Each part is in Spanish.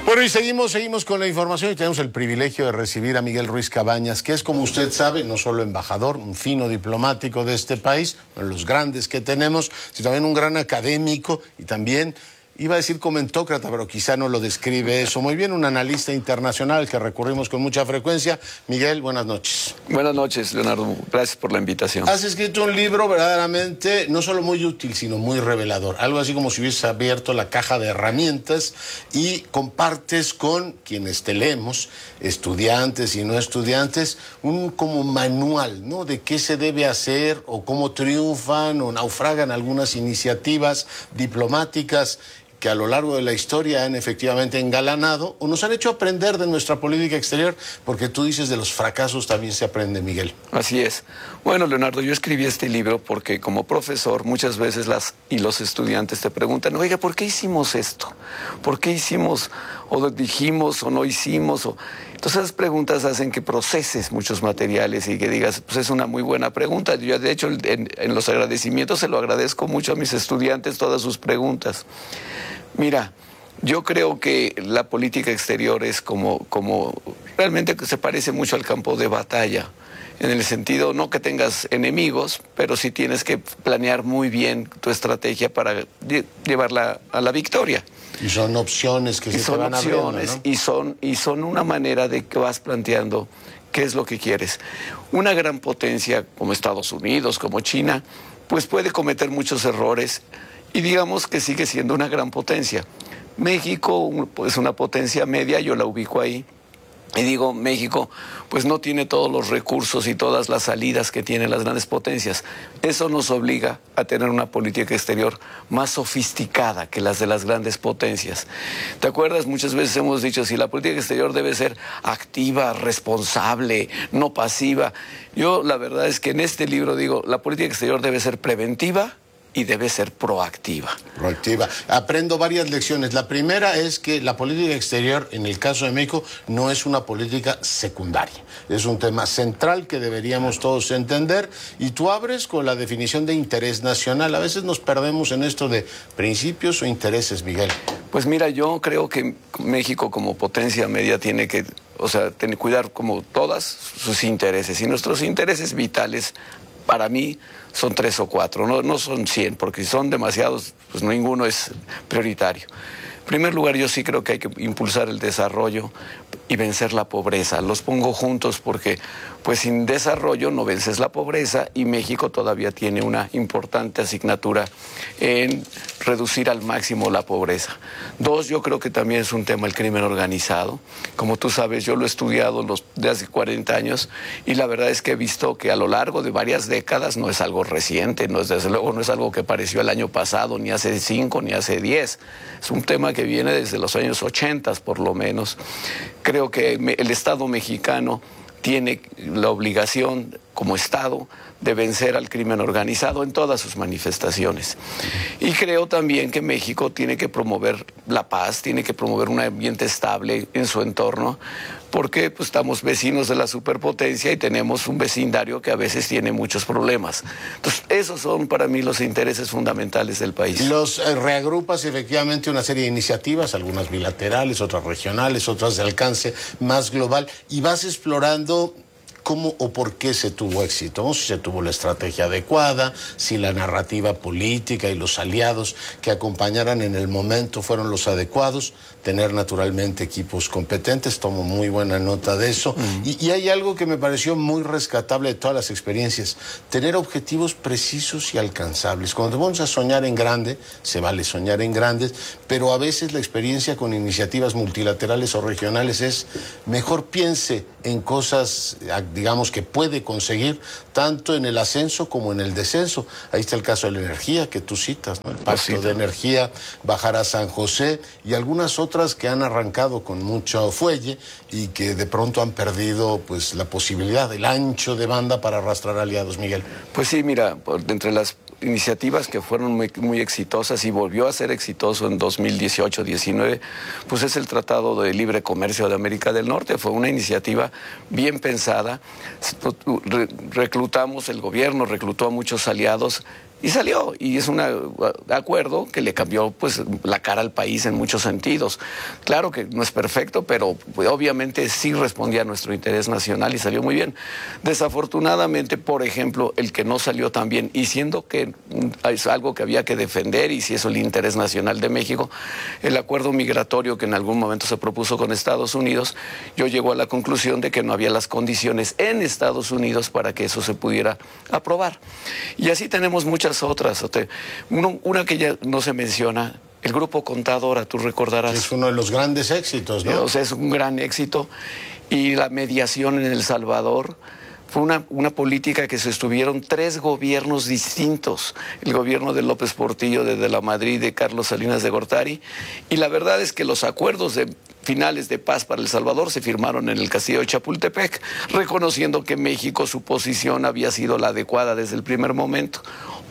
Bueno, y seguimos con la información y tenemos el privilegio de recibir a Miguel Ruiz Cabañas, que es, como usted sabe, no solo embajador, un fino diplomático de este país, uno de los grandes que tenemos, sino también un gran académico y también, iba a decir comentócrata, pero quizá no lo describe eso muy bien, un analista internacional que recurrimos con mucha frecuencia. Miguel, buenas noches. Buenas noches, Leonardo. Gracias por la invitación. Has escrito un libro verdaderamente, no solo muy útil, sino muy revelador. Algo así como si hubieses abierto la caja de herramientas y compartes con quienes te leemos, estudiantes y no estudiantes, un como manual, ¿no? De qué se debe hacer o cómo triunfan o naufragan algunas iniciativas diplomáticas que a lo largo de la historia han efectivamente engalanado o nos han hecho aprender de nuestra política exterior, porque tú dices de los fracasos también se aprende, Miguel. Así es. Bueno, Leonardo, yo escribí este libro porque como profesor muchas veces los estudiantes te preguntan, oiga, ¿por qué hicimos esto? ¿Por qué hicimos o dijimos o no hicimos? Entonces esas preguntas hacen que proceses muchos materiales y que digas, pues es una muy buena pregunta. Yo de hecho en los agradecimientos se lo agradezco mucho a mis estudiantes todas sus preguntas. Mira, yo creo que la política exterior es como realmente se parece mucho al campo de batalla, en el sentido no que tengas enemigos, pero sí tienes que planear muy bien tu estrategia para llevarla a la victoria. Y son opciones que se te van abriendo, ¿no? Y son una manera de que vas planteando qué es lo que quieres. Una gran potencia como Estados Unidos, como China, pues puede cometer muchos errores y digamos que sigue siendo una gran potencia. México es una potencia media, yo la ubico ahí. Y digo, México pues no tiene todos los recursos y todas las salidas que tienen las grandes potencias. Eso nos obliga a tener una política exterior más sofisticada que las de las grandes potencias. ¿Te acuerdas? Muchas veces hemos dicho, si la política exterior debe ser activa, responsable, no pasiva. Yo la verdad es que en este libro digo, la política exterior debe ser preventiva y debe ser proactiva. Proactiva. Aprendo varias lecciones. La primera es que la política exterior, en el caso de México, no es una política secundaria. Es un tema central que deberíamos todos entender. Y tú abres con la definición de interés nacional. A veces nos perdemos en esto de principios o intereses, Miguel. Pues mira, yo creo que México como potencia media tiene que, cuidar como todas sus intereses. Y nuestros intereses vitales, para mí, son 3 o 4, no son 100, porque si son demasiados, pues ninguno es prioritario. En primer lugar, yo sí creo que hay que impulsar el desarrollo y vencer la pobreza. Los pongo juntos porque pues sin desarrollo no vences la pobreza y México todavía tiene una importante asignatura en reducir al máximo la pobreza. 2, yo creo que también es un tema el crimen organizado. Como tú sabes, yo lo he estudiado desde hace 40 años y la verdad es que he visto que a lo largo de varias décadas no es algo reciente, desde luego no es algo que apareció el año pasado, ni hace 5, ni hace 10. Es un tema que viene desde los años 80 por lo menos. Creo que el Estado mexicano tiene la obligación como Estado de vencer al crimen organizado en todas sus manifestaciones. Y creo también que México tiene que promover la paz, tiene que promover un ambiente estable en su entorno, porque pues, estamos vecinos de la superpotencia y tenemos un vecindario que a veces tiene muchos problemas. Entonces, esos son para mí los intereses fundamentales del país. Los reagrupas efectivamente una serie de iniciativas, algunas bilaterales, otras regionales, otras de alcance más global, y vas explorando cómo o por qué se tuvo éxito, si se tuvo la estrategia adecuada, si la narrativa política y los aliados que acompañaran en el momento fueron los adecuados, tener naturalmente equipos competentes, tomo muy buena nota de eso. Y hay algo que me pareció muy rescatable de todas las experiencias, tener objetivos precisos y alcanzables. Cuando vamos a soñar en grande, se vale soñar en grandes, pero a veces la experiencia con iniciativas multilaterales o regionales es mejor piense en cosas, digamos, que puede conseguir tanto en el ascenso como en el descenso. Ahí está el caso de la energía que tú citas, ¿no? El pacto de energía, bajar a San José y algunas otras que han arrancado con mucho fuelle y que de pronto han perdido pues la posibilidad, el ancho de banda para arrastrar aliados, Miguel. Pues sí, mira, entre las iniciativas que fueron muy exitosas y volvió a ser exitoso en 2018-19, pues es el Tratado de Libre Comercio de América del Norte. Fue una iniciativa bien pensada. El gobierno reclutó a muchos aliados Y salió, y es un acuerdo que le cambió pues la cara al país en muchos sentidos. Claro que no es perfecto, pero pues, obviamente sí respondía a nuestro interés nacional y salió muy bien. Desafortunadamente, por ejemplo, el que no salió tan bien, y siendo que es algo que había que defender, y si eso es el interés nacional de México, el acuerdo migratorio que en algún momento se propuso con Estados Unidos, yo llego a la conclusión de que no había las condiciones en Estados Unidos para que eso se pudiera aprobar. Y así tenemos muchas otras. Una que ya no se menciona, el grupo Contadora, tú recordarás. Es uno de los grandes éxitos, ¿no? O sea, es un gran éxito. Y la mediación en El Salvador fue una política que sostuvieron 3 gobiernos distintos. El gobierno de López Portillo, de la Madrid, de Carlos Salinas de Gortari. Y la verdad es que los acuerdos finales de paz para El Salvador se firmaron en el Castillo de Chapultepec, reconociendo que México, su posición había sido la adecuada desde el primer momento.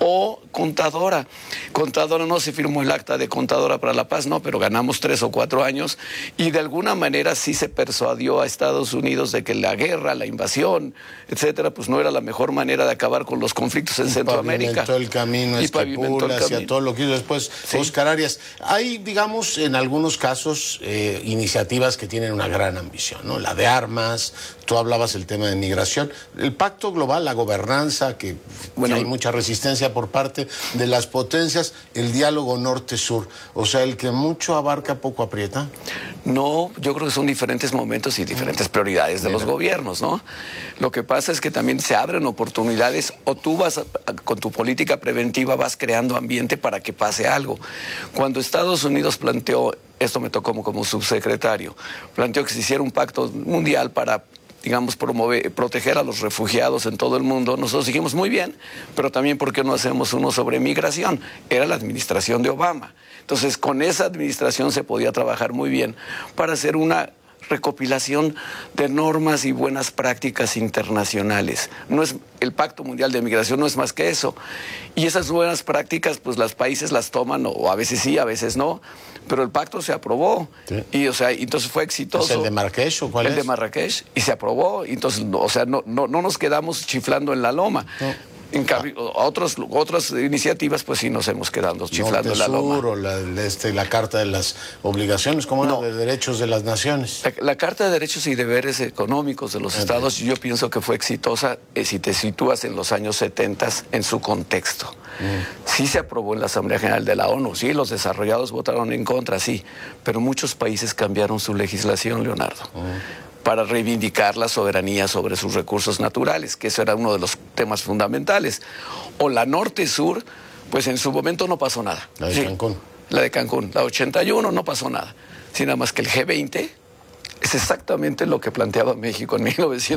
O Contadora. Contadora no se firmó el acta de Contadora para la Paz, no, pero ganamos 3 o 4 años y de alguna manera sí se persuadió a Estados Unidos de que la guerra, la invasión, etcétera, pues no era la mejor manera de acabar con los conflictos en Centroamérica. Pavimentó el camino, Esquipulas, hacia todo lo que hizo después Óscar Arias. Hay, digamos, en algunos casos iniciativas que tienen una gran ambición, ¿no? La de armas, tú hablabas el tema de migración, el pacto global, la gobernanza, que hay mucha resistencia por parte de las potencias, el diálogo norte-sur, o sea, el que mucho abarca, poco aprieta. No, yo creo que son diferentes momentos y diferentes prioridades de los gobiernos, ¿no? Lo que pasa es que también se abren oportunidades o tú vas, con tu política preventiva, vas creando ambiente para que pase algo. Cuando Estados Unidos planteó, esto me tocó como subsecretario, planteó que se hiciera un pacto mundial para, digamos, proteger a los refugiados en todo el mundo, nosotros dijimos muy bien, pero también ¿por qué no hacemos uno sobre migración? Era la administración de Obama. Entonces, con esa administración se podía trabajar muy bien para hacer una recopilación de normas y buenas prácticas internacionales. No es, el Pacto Mundial de Migración no es más que eso. Y esas buenas prácticas, pues los países las toman, o a veces sí, a veces no, pero el pacto se aprobó. Sí. Y, o sea, entonces fue exitoso. ¿Es el de Marrakech o cuál es? El de Marrakech, y se aprobó. Y entonces, o sea, no nos quedamos chiflando en la loma. No. En cambio, otras iniciativas, pues sí nos hemos quedado chiflando en la loma. O la Carta de las Obligaciones, ¿cómo no? De Derechos de las Naciones. La Carta de Derechos y Deberes Económicos de los Estados, yo pienso que fue exitosa si te sitúas en los años 70 en su contexto. Sí se aprobó en la Asamblea General de la ONU, sí, los desarrollados votaron en contra, sí, pero muchos países cambiaron su legislación, Leonardo. Para reivindicar la soberanía sobre sus recursos naturales, que eso era uno de los temas fundamentales. O la Norte-Sur, pues en su momento no pasó nada. La de Cancún. La de Cancún, la 81 no pasó nada. Sin nada más que el G20 es exactamente lo que planteaba México en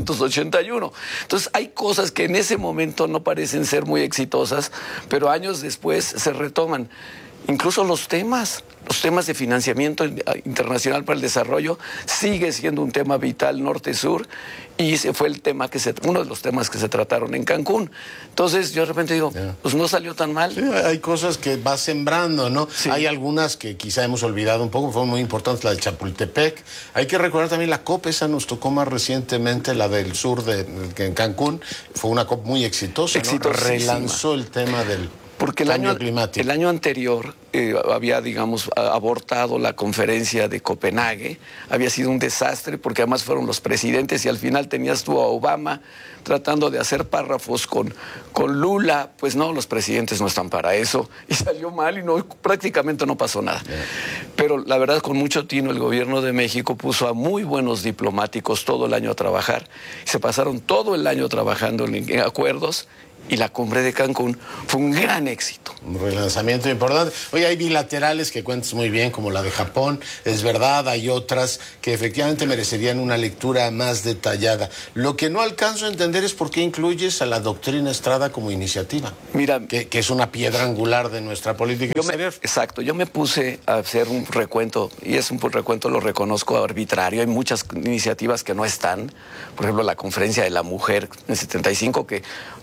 1981. Entonces hay cosas que en ese momento no parecen ser muy exitosas, pero años después se retoman. Incluso los temas de financiamiento internacional para el desarrollo sigue siendo un tema vital norte-sur y ese fue el tema uno de los temas que se trataron en Cancún. Entonces yo de repente digo, pues no salió tan mal. Sí, hay cosas que vas sembrando, ¿no? Sí. Hay algunas que quizá hemos olvidado un poco, fueron muy importantes, la de Chapultepec. Hay que recordar también la COP, esa nos tocó más recientemente, la del sur en Cancún. Fue una COP muy exitosa, ¿no? Relanzó el tema del... Porque el año anterior había, digamos, abortado la conferencia de Copenhague, había sido un desastre porque además fueron los presidentes y al final tenías tú a Obama tratando de hacer párrafos con Lula, pues no, los presidentes no están para eso y salió mal y prácticamente no pasó nada. Pero la verdad, con mucho tino, el gobierno de México puso a muy buenos diplomáticos todo el año a trabajar, se pasaron todo el año trabajando en acuerdos. Y la cumbre de Cancún fue un gran éxito. Un relanzamiento importante. Oye, hay bilaterales que cuentas muy bien, como la de Japón. Es verdad, hay otras que efectivamente merecerían una lectura más detallada. Lo que no alcanzo a entender es por qué incluyes a la doctrina Estrada como iniciativa. Mira, que es una piedra angular de nuestra política exterior. Exacto. Yo me puse a hacer un recuento, y es un recuento, lo reconozco, arbitrario. Hay muchas iniciativas que no están. Por ejemplo, la Conferencia de la Mujer en 75, que de alguna manera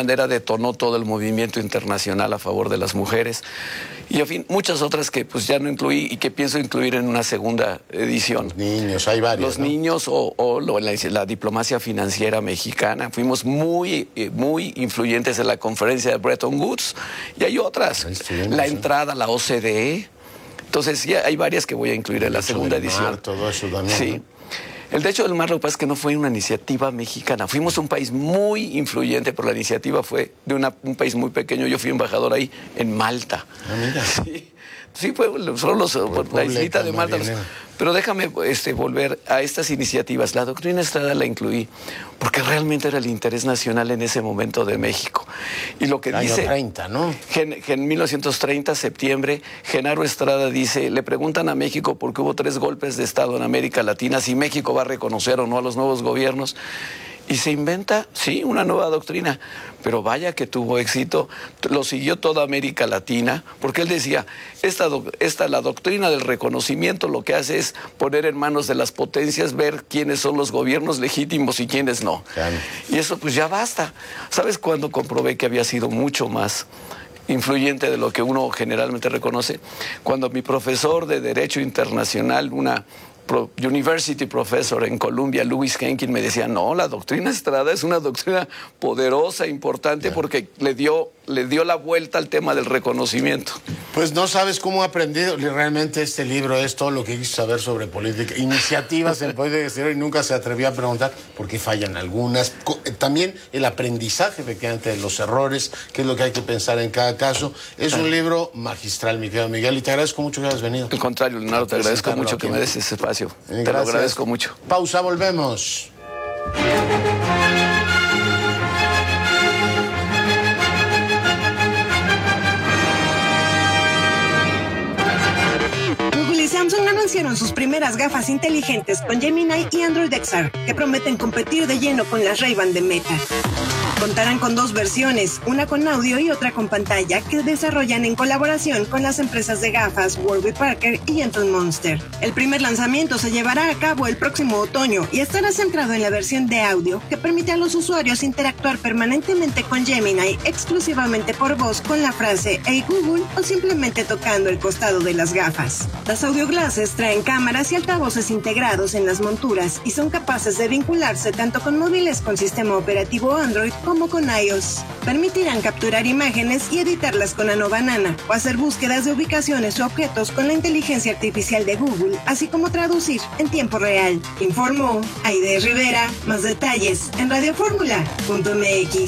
manera detonó todo el movimiento internacional a favor de las mujeres. Y en fin, muchas otras que pues ya no incluí y que pienso incluir en una segunda edición. Los niños, hay varios. Los niños o la diplomacia financiera mexicana. Fuimos muy influyentes en la conferencia de Bretton Woods y hay otras. La entrada a la OCDE. Entonces sí, hay varias que voy a incluir en la segunda edición. Todo eso también. Sí. El Derecho del Mar, lo que pasa es que no fue una iniciativa mexicana. Fuimos un país muy influyente, pero la iniciativa fue de un país muy pequeño. Yo fui embajador ahí en Malta. Ah, mira. Sí, fue solo la islita de Malta. Pero déjame volver a estas iniciativas. La doctrina Estrada la incluí porque realmente era el interés nacional en ese momento de México. Y lo que dice... Año 30, ¿no? En 1930, septiembre, Genaro Estrada dice, le preguntan a México por qué hubo 3 golpes de Estado en América Latina, si México va a reconocer o no a los nuevos gobiernos. Y se inventa, sí, una nueva doctrina, pero vaya que tuvo éxito, lo siguió toda América Latina, porque él decía, la doctrina del reconocimiento lo que hace es poner en manos de las potencias, ver quiénes son los gobiernos legítimos y quiénes no. Claro. Y eso pues ya basta. ¿Sabes cuándo comprobé que había sido mucho más influyente de lo que uno generalmente reconoce? Cuando mi profesor de Derecho Internacional, una University Professor en Columbia, Louis Henkin, me decía, no, la doctrina Estrada es una doctrina poderosa, importante, porque le dio la vuelta al tema del reconocimiento. Pues no sabes cómo he aprendido. Realmente este libro es todo lo que quise saber sobre política. Iniciativas en política exterior y nunca se atrevió a preguntar por qué fallan algunas. También el aprendizaje, efectivamente, de los errores, qué es lo que hay que pensar en cada caso. Es un libro magistral, mi querido Miguel, y te agradezco mucho que hayas venido. Al contrario, Leonardo, te agradezco mucho que me des ese espacio. Te lo agradezco mucho. Pausa, volvemos. Google y Samsung anunciaron sus primeras gafas inteligentes con Gemini y Android XR, que prometen competir de lleno con las Ray-Ban de Meta. Contarán con 2 versiones, una con audio y otra con pantalla, que desarrollan en colaboración con las empresas de gafas Warby Parker y Gentle Monster. El primer lanzamiento se llevará a cabo el próximo otoño y estará centrado en la versión de audio, que permite a los usuarios interactuar permanentemente con Gemini exclusivamente por voz con la frase "Hey Google" o simplemente tocando el costado de las gafas. Las audio glasses traen cámaras y altavoces integrados en las monturas y son capaces de vincularse tanto con móviles con sistema operativo Android como con iOS. Permitirán capturar imágenes y editarlas con Nano Banana o hacer búsquedas de ubicaciones o objetos con la inteligencia artificial de Google, así como traducir en tiempo real. Informó Aide Rivera. Más detalles en radioformula.mx.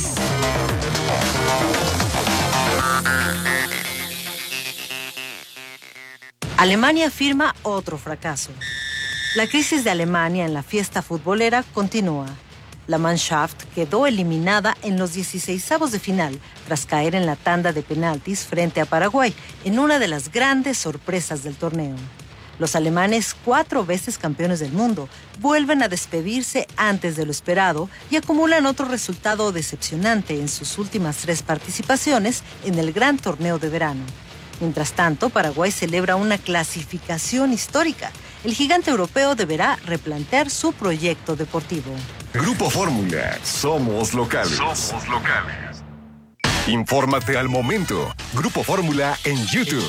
Alemania firma otro fracaso. La crisis de Alemania en la fiesta futbolera continúa. La Mannschaft quedó eliminada en los 16avos de final tras caer en la tanda de penaltis frente a Paraguay, en una de las grandes sorpresas del torneo. Los alemanes, 4 veces campeones del mundo, vuelven a despedirse antes de lo esperado y acumulan otro resultado decepcionante en sus últimas 3 participaciones en el gran torneo de verano. Mientras tanto, Paraguay celebra una clasificación histórica. El gigante europeo deberá replantear su proyecto deportivo. Grupo Fórmula. Somos locales. Somos locales. Infórmate al momento. Grupo Fórmula en YouTube.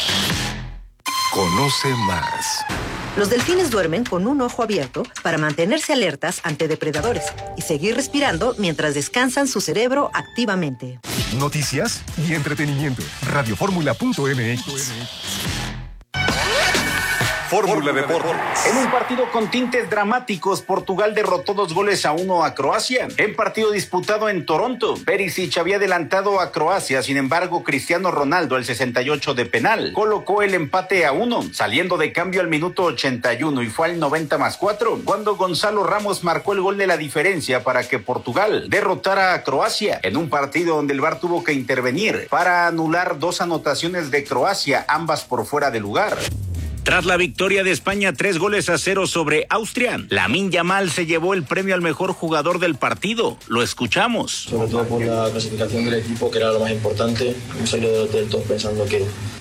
Conoce más. Los delfines duermen con un ojo abierto para mantenerse alertas ante depredadores y seguir respirando mientras descansan su cerebro activamente. Noticias y entretenimiento. Radioformula.mx. Fórmula Deportes. En un partido con tintes dramáticos, Portugal derrotó 2-1 a Croacia. En partido disputado en Toronto, Perisic había adelantado a Croacia, sin embargo, Cristiano Ronaldo, al 68 de penal, colocó el empate a 1, saliendo de cambio al minuto 81 y fue al 90+4, cuando Gonzalo Ramos marcó el gol de la diferencia para que Portugal derrotara a Croacia, en un partido donde el VAR tuvo que intervenir para anular 2 anotaciones de Croacia, ambas por fuera de lugar. Tras la victoria de España 3-0 sobre Austria, Lamine Yamal se llevó el premio al mejor jugador del partido. Lo escuchamos. Sobre todo por la clasificación del equipo, que era lo más importante. Hemos salido del top pensando que